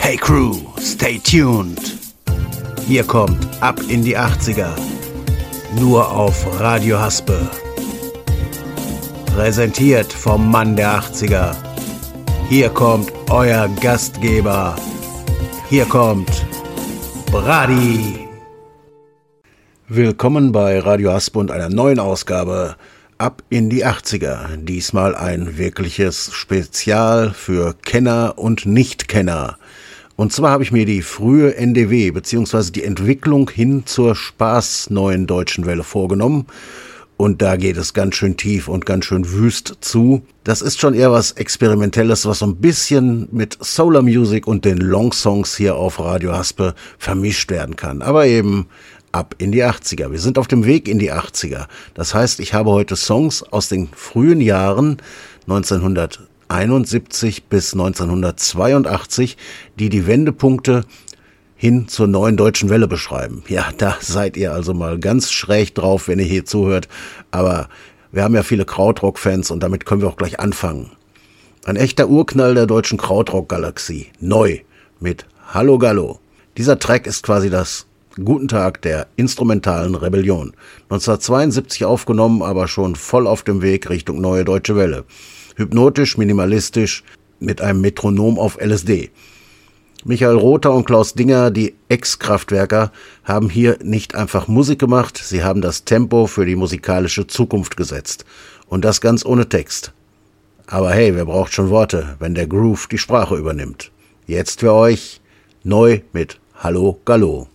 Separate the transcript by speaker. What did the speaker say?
Speaker 1: Hey Crew, stay tuned. Hier kommt Ab in die 80er. Nur auf Radio Haspe. Präsentiert vom Mann der 80er. Hier kommt euer Gastgeber. Hier kommt Brady. Willkommen bei Radio Haspe und einer neuen Ausgabe Ab in die 80er. Diesmal ein wirkliches Spezial für Kenner und Nichtkenner. Und zwar habe ich mir die frühe NDW bzw. die Entwicklung hin zur Spaß-neuen Deutschen Welle vorgenommen. Und da geht es ganz schön tief und ganz schön wüst zu. Das ist schon eher was Experimentelles, was so ein bisschen mit Solar Music und den Long-Songs hier auf Radio Haspe vermischt werden kann. Aber eben ab in die 80er. Wir sind auf dem Weg in die 80er. Das heißt, ich habe heute Songs aus den frühen Jahren 1971 bis 1982, die die Wendepunkte hin zur neuen Deutschen Welle beschreiben. Ja, da seid ihr also mal ganz schräg drauf, wenn ihr hier zuhört. Aber wir haben ja viele Krautrock-Fans und damit können wir auch gleich anfangen. Ein echter Urknall der deutschen Krautrock-Galaxie. Neu mit Hallo Gallo. Dieser Track ist quasi das Guten Tag der instrumentalen Rebellion. 1972 aufgenommen, aber schon voll auf dem Weg Richtung neue Deutsche Welle. Hypnotisch, minimalistisch, mit einem Metronom auf LSD. Michael Rother und Klaus Dinger, die Ex-Kraftwerker, haben hier nicht einfach Musik gemacht, sie haben das Tempo für die musikalische Zukunft gesetzt. Und das ganz ohne Text. Aber hey, wer braucht schon Worte, wenn der Groove die Sprache übernimmt? Jetzt für euch neu mit Hallo Gallo.